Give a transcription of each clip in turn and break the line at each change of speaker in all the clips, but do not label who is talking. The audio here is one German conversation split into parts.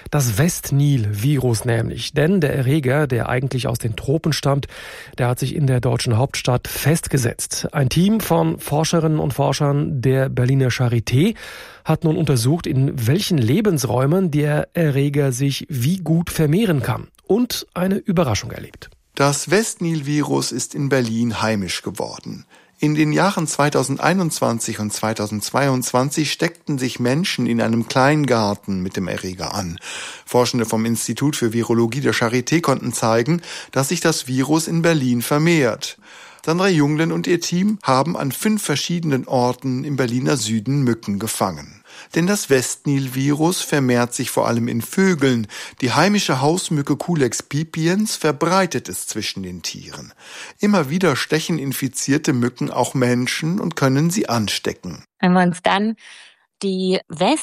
Das Westnil-Virus nämlich. Denn der Erreger, der eigentlich aus den Tropen stammt, der hat sich in der deutschen Hauptstadt festgesetzt. Ein Team von Forscherinnen und Forschern der Berliner Charité hat nun untersucht, in welchen Lebensräumen der Erreger sich wie gut vermehren kann. Und eine Überraschung erlebt.
Das Westnil-Virus ist in Berlin heimisch geworden. In den Jahren 2021 und 2022 steckten sich Menschen in einem Kleingarten mit dem Erreger an. Forschende vom Institut für Virologie der Charité konnten zeigen, dass sich das Virus in Berlin vermehrt. Sandra Junglen und ihr Team haben an 5 verschiedenen Orten im Berliner Süden Mücken gefangen. Denn das Westnil-Virus vermehrt sich vor allem in Vögeln. Die heimische Hausmücke Culex pipiens verbreitet es zwischen den Tieren. Immer wieder stechen infizierte Mücken auch Menschen und können sie anstecken.
Wenn wir uns dann die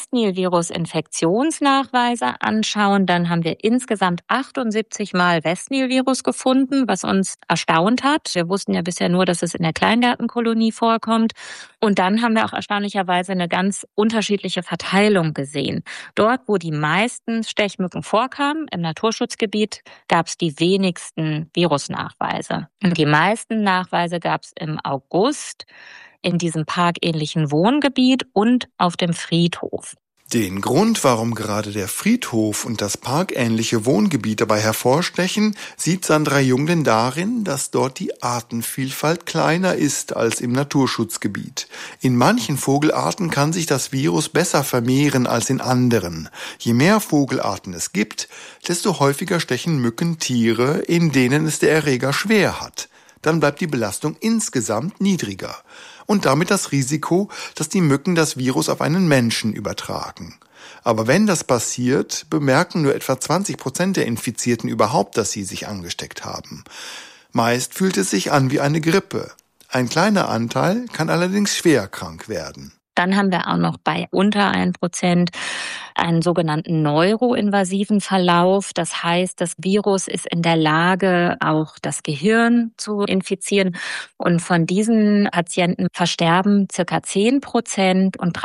Westnil-Virus-Infektionsnachweise anschauen, dann haben wir insgesamt 78 Mal Westnil-Virus gefunden, was uns erstaunt hat. Wir wussten ja bisher nur, dass es in der Kleingartenkolonie vorkommt. Und dann haben wir auch erstaunlicherweise eine ganz unterschiedliche Verteilung gesehen. Dort, wo die meisten Stechmücken vorkamen, im Naturschutzgebiet, gab es die wenigsten Virusnachweise. Und die meisten Nachweise gab es im August, in diesem parkähnlichen Wohngebiet und auf dem Friedhof.
Den Grund, warum gerade der Friedhof und das parkähnliche Wohngebiet dabei hervorstechen, sieht Sandra Junglen darin, dass dort die Artenvielfalt kleiner ist als im Naturschutzgebiet. In manchen Vogelarten kann sich das Virus besser vermehren als in anderen. Je mehr Vogelarten es gibt, desto häufiger stechen Mücken Tiere, in denen es der Erreger schwer hat. Dann bleibt die Belastung insgesamt niedriger. Und damit das Risiko, dass die Mücken das Virus auf einen Menschen übertragen. Aber wenn das passiert, bemerken nur etwa 20% der Infizierten überhaupt, dass sie sich angesteckt haben. Meist fühlt es sich an wie eine Grippe. Ein kleiner Anteil kann allerdings schwer krank werden.
Dann haben wir auch noch bei unter 1% einen sogenannten neuroinvasiven Verlauf. Das heißt, das Virus ist in der Lage, auch das Gehirn zu infizieren. Und von diesen Patienten versterben ca. 10% und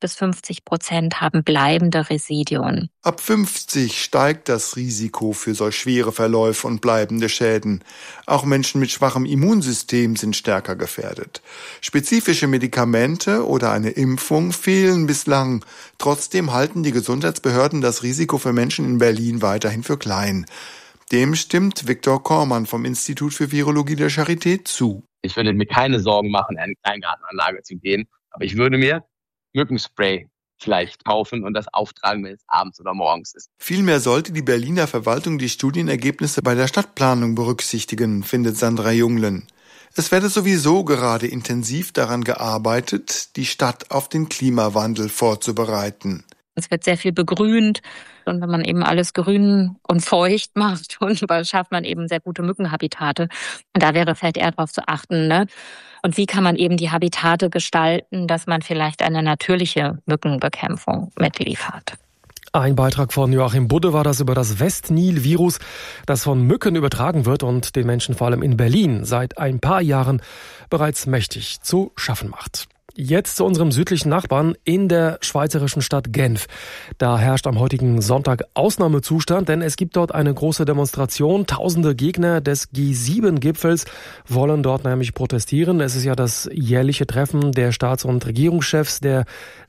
30-50% haben bleibende Residuen.
Ab 50 steigt das Risiko für solch schwere Verläufe und bleibende Schäden. Auch Menschen mit schwachem Immunsystem sind stärker gefährdet. Spezifische Medikamente oder eine Impfung fehlen bislang. Trotzdem halten die Gesundheitsbehörden das Risiko für Menschen in Berlin weiterhin für klein. Dem stimmt Viktor Kormann vom Institut für Virologie der Charité zu.
Ich würde mir keine Sorgen machen, in eine Kleingartenanlage zu gehen, aber ich würde mir Mückenspray vielleicht kaufen und das auftragen, wenn es abends oder morgens ist.
Vielmehr sollte die Berliner Verwaltung die Studienergebnisse bei der Stadtplanung berücksichtigen, findet Sandra Junglen. Es werde sowieso gerade intensiv daran gearbeitet, die Stadt auf den Klimawandel vorzubereiten.
Es wird sehr viel begrünt und wenn man eben alles grün und feucht macht, schafft man eben sehr gute Mückenhabitate. Und da wäre vielleicht eher darauf zu achten, ne? Und wie kann man eben die Habitate gestalten, dass man vielleicht eine natürliche Mückenbekämpfung mitliefert.
Ein Beitrag von Joachim Budde war das über das Westnil-Virus, das von Mücken übertragen wird und den Menschen vor allem in Berlin seit ein paar Jahren bereits mächtig zu schaffen macht. Jetzt zu unserem südlichen Nachbarn in der schweizerischen Stadt Genf. Da herrscht am heutigen Sonntag Ausnahmezustand, denn es gibt dort eine große Demonstration. Tausende Gegner des G7-Gipfels wollen dort nämlich protestieren. Es ist ja das jährliche Treffen der Staats- und Regierungschefs der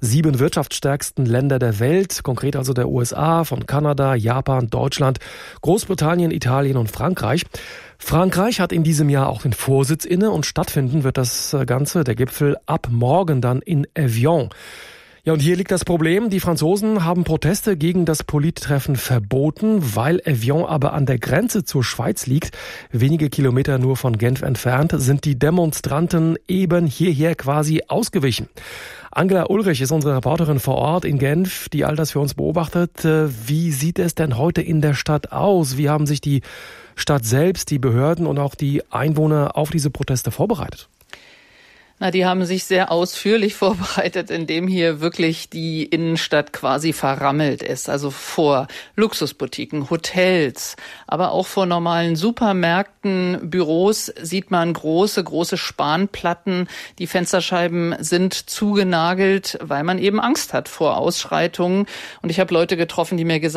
7 wirtschaftsstärksten Länder der Welt, konkret also der USA, von Kanada, Japan, Deutschland, Großbritannien, Italien und Frankreich. Frankreich hat in diesem Jahr auch den Vorsitz inne und stattfinden wird das Ganze, der Gipfel, ab morgen dann in Evian. Ja, und hier liegt das Problem. Die Franzosen haben Proteste gegen das Polittreffen verboten, weil Evian aber an der Grenze zur Schweiz liegt. Wenige Kilometer nur von Genf entfernt sind die Demonstranten eben hierher quasi ausgewichen. Angela Ulrich ist unsere Reporterin vor Ort in Genf, die all das für uns beobachtet. Wie sieht es denn heute in der Stadt aus? Wie haben sich die Stadt selbst, die Behörden und auch die Einwohner auf diese Proteste vorbereitet?
Na, die haben sich sehr ausführlich vorbereitet, indem hier wirklich die Innenstadt quasi verrammelt ist. Also vor Luxusboutiquen, Hotels, aber auch vor normalen Supermärkten, Büros sieht man große Spanplatten. Die Fensterscheiben sind zugenagelt, weil man eben Angst hat vor Ausschreitungen. Und ich habe Leute getroffen, die mir gesagt